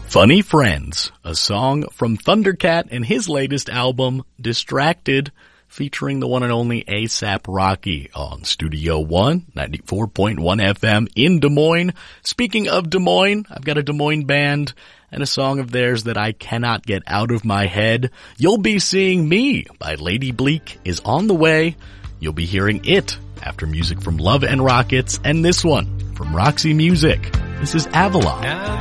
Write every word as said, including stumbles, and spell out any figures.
Funny Friends, a song from Thundercat and his latest album, Distracted, featuring the one and only A$AP Rocky on Studio One, ninety-four point one F M in Des Moines. Speaking of Des Moines, I've got a Des Moines band and a song of theirs that I cannot get out of my head. You'll Be Seeing Me by Lady Bleak is on the way. You'll be hearing it after music from Love and Rockets and this one from Roxy Music. This is Avalon.